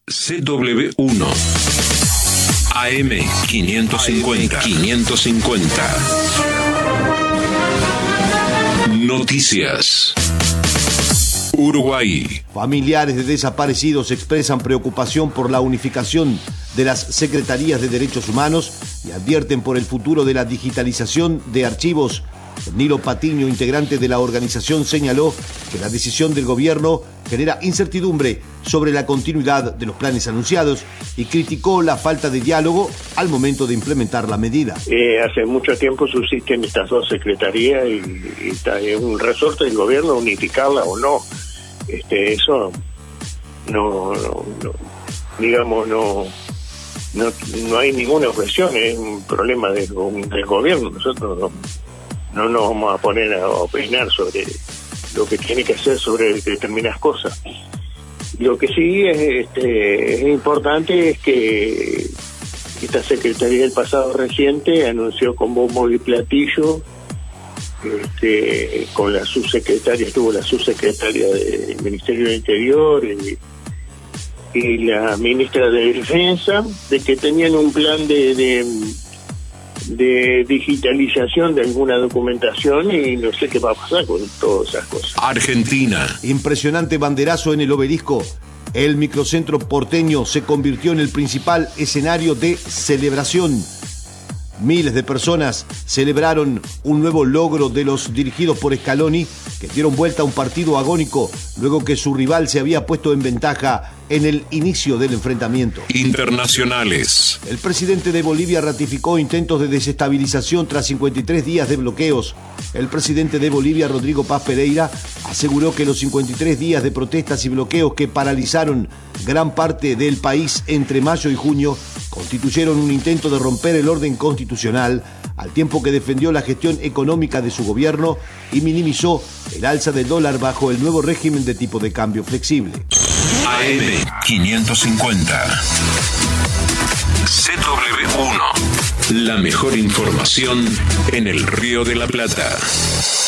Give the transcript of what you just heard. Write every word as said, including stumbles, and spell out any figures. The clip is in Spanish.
C W uno A M quinientos cincuenta. quinientos cincuenta. Noticias. Uruguay. Familiares de desaparecidos expresan preocupación por la unificación de las Secretarías de Derechos Humanos y advierten por el futuro de la digitalización de archivos. Nilo Patiño, integrante de la organización, señaló que la decisión del gobierno genera incertidumbre sobre la continuidad de los planes anunciados y criticó la falta de diálogo al momento de implementar la medida. Eh, hace mucho tiempo subsisten estas dos secretarías y, y está, es un resorte del gobierno unificarla o no. Este, eso no, no, no digamos, no, no, no hay ninguna objeción, es un problema del, del gobierno. Nosotros no, no nos vamos a poner a opinar sobre lo que tiene que hacer sobre determinadas cosas. Lo que sí es, este, es importante es que esta Secretaría del pasado reciente anunció con bombo y platillo, este, con la subsecretaria, estuvo la subsecretaria del Ministerio del Interior y, y la ministra de Defensa, de que tenían un plan de, de de digitalización de alguna documentación y no sé qué va a pasar con todas esas cosas. Argentina. Impresionante banderazo en el Obelisco. El microcentro porteño se convirtió en el principal escenario de celebración. Miles de personas celebraron un nuevo logro de los dirigidos por Scaloni, que dieron vuelta a un partido agónico luego que su rival se había puesto en ventaja en el inicio del enfrentamiento. Internacionales. El presidente de Bolivia ratificó intentos de desestabilización tras cincuenta y tres días de bloqueos. El presidente de Bolivia, Rodrigo Paz Pereira, aseguró que los cincuenta y tres días de protestas y bloqueos que paralizaron gran parte del país entre mayo y junio constituyeron un intento de romper el orden constitucional, al tiempo que defendió la gestión económica de su gobierno y minimizó el alza del dólar bajo el nuevo régimen de tipo de cambio flexible. A M quinientos cincuenta. C W uno. La mejor información en el Río de la Plata.